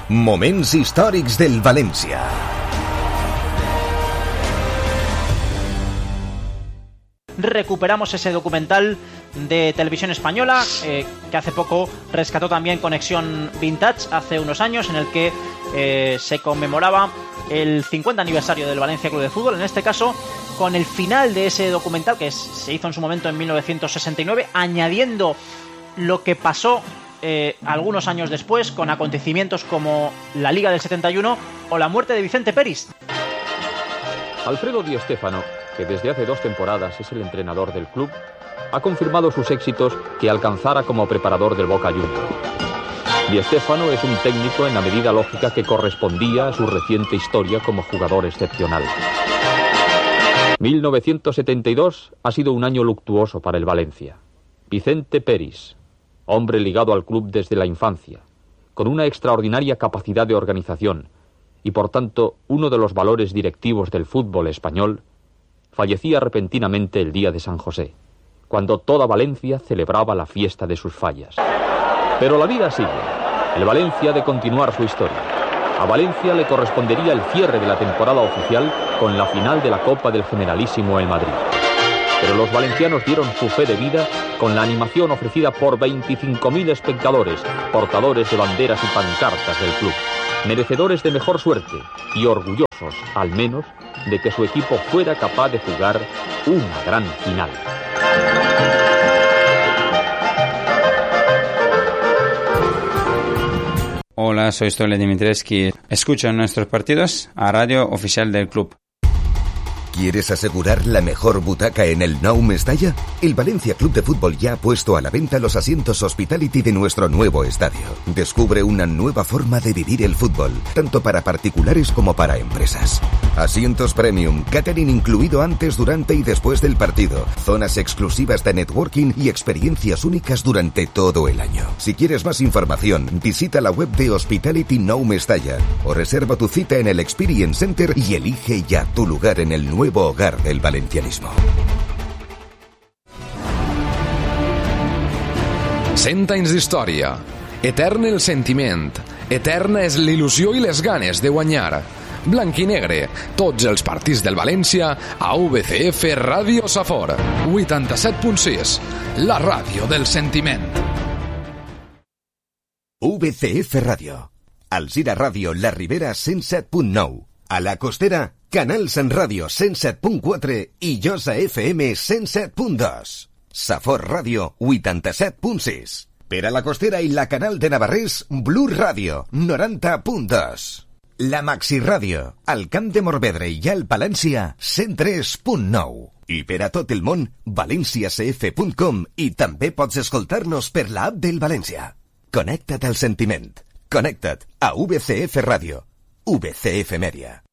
Moments històrics del València. Recuperamos ese documental de Televisión Española que hace poco rescató también Conexión Vintage hace unos años, en el que se conmemoraba el 50 aniversario del Valencia Club de Fútbol, en este caso con el final de ese documental que se hizo en su momento en 1969, añadiendo lo que pasó algunos años después, con acontecimientos como la Liga del 71 o la muerte de Vicente Peris. Alfredo Di Stéfano, que desde hace 2 temporadas es el entrenador del club, ha confirmado sus éxitos que alcanzara como preparador del Boca Juniors. Di Stéfano es un técnico en la medida lógica que correspondía a su reciente historia como jugador excepcional. 1972 ha sido un año luctuoso para el Valencia. Vicente Peris, hombre ligado al club desde la infancia, con una extraordinaria capacidad de organización y por tanto uno de los valores directivos del fútbol español, fallecía repentinamente el día de San José, cuando toda Valencia celebraba la fiesta de sus fallas. Pero la vida sigue. El Valencia ha de continuar su historia. A Valencia le correspondería el cierre de la temporada oficial con la final de la Copa del Generalísimo en Madrid. Pero los valencianos dieron su fe de vida con la animación ofrecida por 25.000 espectadores, portadores de banderas y pancartas del club, merecedores de mejor suerte y orgullosos, al menos, de que su equipo fuera capaz de jugar una gran final. Hola, soy Stole Dimitrescu. Escuchan nuestros partidos a Radio Oficial del Club. ¿Quieres asegurar la mejor butaca en el Nou Mestalla? El Valencia Club de Fútbol ya ha puesto a la venta los asientos Hospitality de nuestro nuevo estadio. Descubre una nueva forma de vivir el fútbol, tanto para particulares como para empresas. Asientos premium, catering incluido antes, durante y después del partido, zonas exclusivas de networking y experiencias únicas durante todo el año. Si quieres más información, visita la web de Hospitality Nou Mestalla o reserva tu cita en el Experience Center y elige ya tu lugar en el nuevo hogar del valencianismo. 100 anys d'història. Etern el sentiment. Eterna és l'il·lusió i les ganes de guanyar. Blanc i negre, tots els partits del València a VCF Ràdio Safor. 87.6, la ràdio del sentiment. VCF Ràdio. Alzira Ràdio La Ribera 107.9. A la Costera, Canal San Ràdio 107.4 i Josa FM 107.2. Safor Ràdio 87.6. Per a la Costera i la Canal de Navarrés, Blue Ràdio 90.2. La Maxi Ràdio, al Camp de Morvedre i al Palància 103.9. I per a tot el món, valenciacf.com, i també pots escoltar-nos per l'app del València. Connecta't al sentiment. Connecta't a VCF Ràdio. VCF Media.